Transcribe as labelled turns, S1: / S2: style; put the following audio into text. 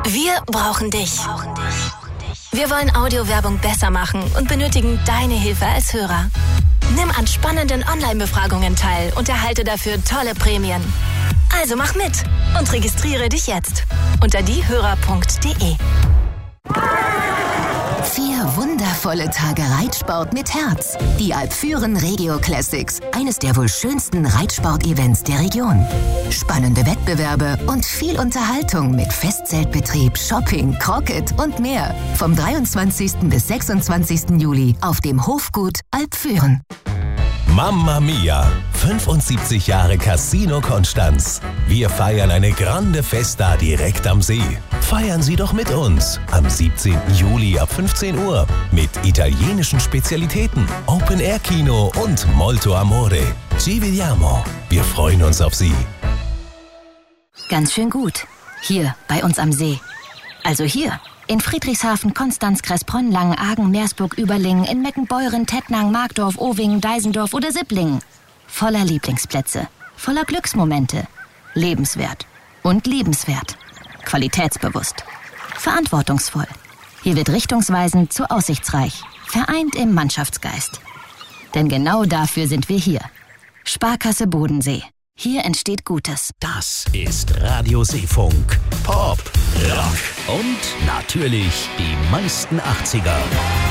S1: Wir brauchen dich. Wir wollen Audiowerbung besser machen und benötigen deine Hilfe als Hörer. Nimm an spannenden Online-Befragungen teil und erhalte dafür tolle Prämien. Also mach mit und registriere dich jetzt unter diehörer.de.
S2: 4 wundervolle Tage Reitsport mit Herz. Die Alpfüren Regio Classics, eines der wohl schönsten Reitsport-Events der Region. Spannende Wettbewerbe und viel Unterhaltung mit Festzeltbetrieb, Shopping, Croquet und mehr. Vom 23. bis 26. Juli auf dem Hofgut Alpfüren.
S3: Mamma Mia! 75 Jahre Casino Konstanz. Wir feiern eine grande Festa direkt am See. Feiern Sie doch mit uns am 17. Juli ab 15 Uhr mit italienischen Spezialitäten, Open-Air-Kino und Molto Amore. Ci vediamo. Wir freuen uns auf Sie.
S2: Ganz schön gut. Hier, bei uns am See. Also hier. In Friedrichshafen, Konstanz, Kressbronn, Langenargen, Meersburg, Überlingen, in Meckenbeuren, Tettnang, Markdorf, Owingen, Deisendorf oder Sipplingen. Voller Lieblingsplätze, voller Glücksmomente. Lebenswert und liebenswert. Qualitätsbewusst. Verantwortungsvoll. Hier wird richtungsweisend zu aussichtsreich. Vereint im Mannschaftsgeist. Denn genau dafür sind wir hier. Sparkasse Bodensee. Hier entsteht Gutes.
S4: Das ist Radio Seefunk. Pop, Rock und natürlich die meisten 80er.